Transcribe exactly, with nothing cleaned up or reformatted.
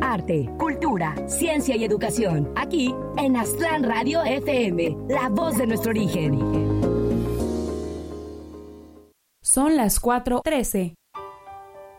arte, cultura, ciencia y educación. Aquí en Aztlán Radio F M, la voz de nuestro origen. Son las cuatro trece.